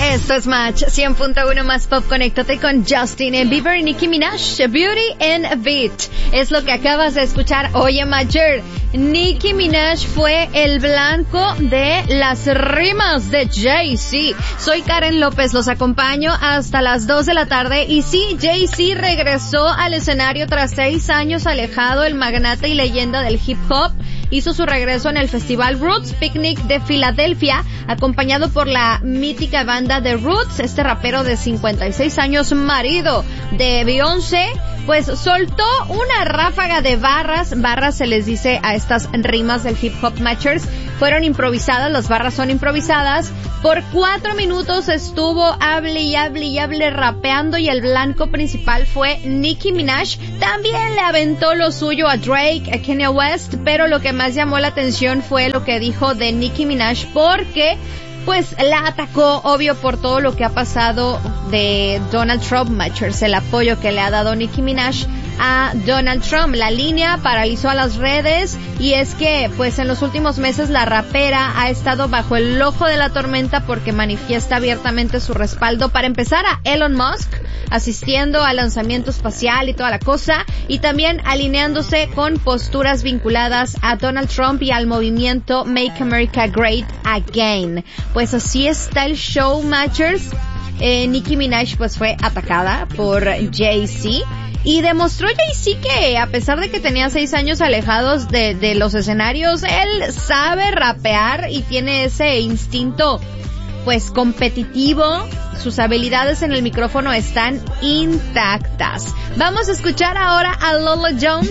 Esto es Match 100.1 más pop. Conéctate con Justin Bieber y Nicki Minaj. Beauty and Beat es lo que acabas de escuchar. Oye, Matcher, Nicki Minaj fue el blanco de las rimas de Jay-Z. Soy Karen López, los acompaño hasta las 2 de la tarde. Y sí, Jay-Z regresó al escenario tras 6 años alejado. El magnate y leyenda del hip hop hizo su regreso en el festival Roots Picnic de Filadelfia, acompañado por la mítica banda de Roots. Este rapero de 56 años, marido de Beyoncé, pues soltó una ráfaga de barras se les dice a estas rimas del hip hop matchers. Fueron improvisadas, las barras son improvisadas. Por 4 minutos estuvo hable y hable rapeando, y el blanco principal fue Nicki Minaj. También le aventó lo suyo a Drake, a Kanye West, pero lo que más llamó la atención fue lo que dijo de Nicki Minaj, porque pues la atacó, obvio, por todo lo que ha pasado de Donald Trump, matchers, el apoyo que le ha dado Nicki Minaj a Donald Trump. La línea paralizó a las redes, y es que pues en los últimos meses la rapera ha estado bajo el ojo de la tormenta porque manifiesta abiertamente su respaldo, para empezar, a Elon Musk, asistiendo al lanzamiento espacial y toda la cosa, y también alineándose con posturas vinculadas a Donald Trump y al movimiento Make America Great Again. Pues así está el show, matchers. Nicki Minaj pues fue atacada por Jay-Z, y demostró Jay-Z que a pesar de que tenía 6 años alejados de los escenarios, él sabe rapear y tiene ese instinto pues competitivo. Sus habilidades en el micrófono están intactas. Vamos a escuchar ahora a Lola Young.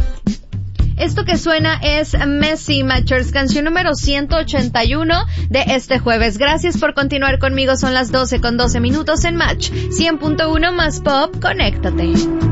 Esto que suena es Messy, matchers, canción número 181 de este jueves. Gracias por continuar conmigo. Son las 12:12 en Match 100.1 más pop. Conéctate.